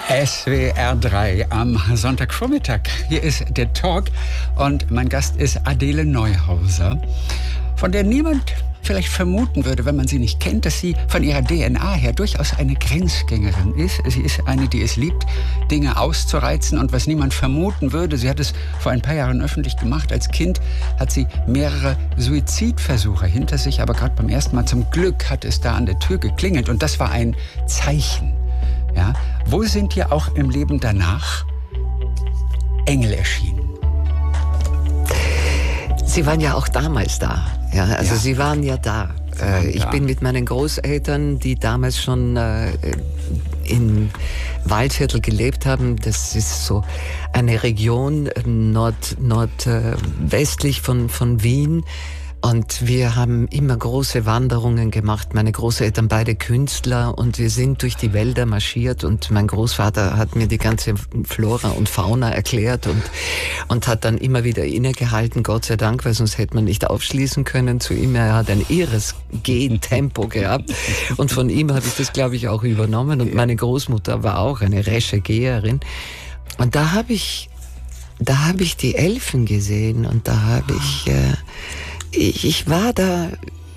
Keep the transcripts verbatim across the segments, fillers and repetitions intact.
S W R drei am Sonntagvormittag. Hier ist der Talk und mein Gast ist Adele Neuhauser, von der niemand vielleicht vermuten würde, wenn man sie nicht kennt, dass sie von ihrer D N A her durchaus eine Grenzgängerin ist. Sie ist eine, die es liebt, Dinge auszureizen und was niemand vermuten würde. Sie hat es vor ein paar Jahren öffentlich gemacht. Als Kind hat sie mehrere Suizidversuche hinter sich, aber gerade beim ersten Mal zum Glück hat es da an der Tür geklingelt und das war ein Zeichen. Ja? Wo sind hier auch im Leben danach Engel erschienen? Sie waren ja auch damals da. Ja, also ja. Sie waren ja da. Äh, ich bin mit meinen Großeltern, die damals schon äh, in Waldviertel gelebt haben. Das ist so eine Region nord, nordwestlich von, von Wien. Und wir haben immer große Wanderungen gemacht. Meine Großeltern, beide Künstler. Und wir sind durch die Wälder marschiert. Und mein Großvater hat mir die ganze Flora und Fauna erklärt und, und hat dann immer wieder innegehalten, Gott sei Dank, weil sonst hätte man nicht aufschließen können zu ihm. Er hat ein irres Gehtempo gehabt. Und von ihm habe ich das, glaube ich, auch übernommen. Und meine Großmutter war auch eine resche Geherin. Und da habe ich, da habe ich die Elfen gesehen. Und da habe ich... Äh, Ich war da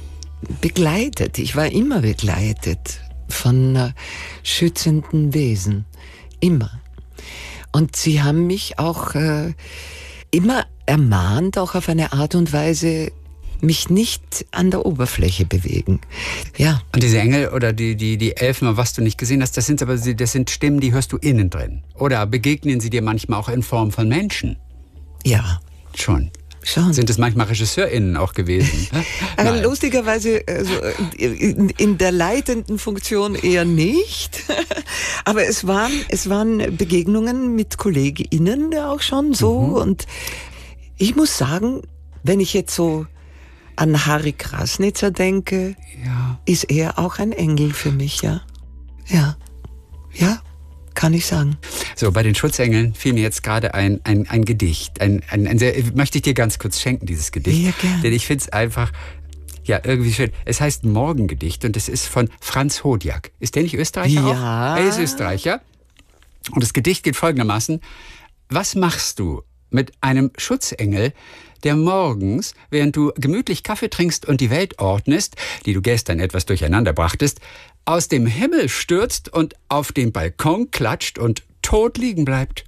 begleitet, ich war immer begleitet von äh, schützenden Wesen, immer. Und sie haben mich auch äh, immer ermahnt, auch auf eine Art und Weise, mich nicht an der Oberfläche bewegen. Ja. Und diese Engel oder die, die, die Elfen, was du nicht gesehen hast, das sind aber das sind Stimmen, die hörst du innen drin. Oder begegnen sie dir manchmal auch in Form von Menschen? Ja. Schon. Schon. Sind es manchmal RegisseurInnen auch gewesen? äh, lustigerweise also in, in der leitenden Funktion eher nicht. Aber es waren, es waren Begegnungen mit KollegInnen auch schon so. Mhm. Und ich muss sagen, wenn ich jetzt so an Harry Krasnitzer denke, ja. Ist er auch ein Engel für mich, ja. Ja. Ja. Kann ich sagen. So, bei den Schutzengeln fiel mir jetzt gerade ein, ein, ein Gedicht. Ein, ein, ein sehr, möchte ich dir ganz kurz schenken, dieses Gedicht. Ja, gern. Denn ich finde es einfach, ja, irgendwie schön. Es heißt Morgengedicht und es ist von Franz Hodiak. Ist der nicht Österreicher auch? Ja. Er ist Österreicher. Und das Gedicht geht folgendermaßen. Was machst du mit einem Schutzengel, der morgens, während du gemütlich Kaffee trinkst und die Welt ordnest, die du gestern etwas durcheinander brachtest, aus dem Himmel stürzt und auf den Balkon klatscht und tot liegen bleibt?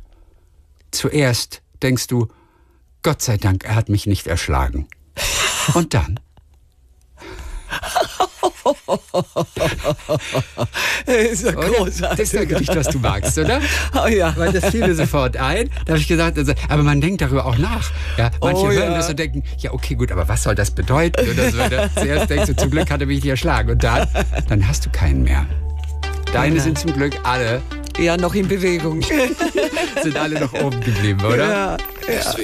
Zuerst denkst du, Gott sei Dank, er hat mich nicht erschlagen. Und dann? Das ist ja großartig. Das ist ein Gedicht, was du magst, oder? Oh ja. Weil das fiel mir sofort ein. Da habe ich gesagt, also, aber man denkt darüber auch nach. Ja, manche oh, hören ja. das und denken, ja okay, gut, aber was soll das bedeuten? Oder so. Zuerst denkst du, zum Glück hat er mich nicht erschlagen. Und dann, dann hast du keinen mehr. Deine ja. sind zum Glück alle... Ja, noch in Bewegung. sind alle noch oben geblieben, oder? Ja, ja.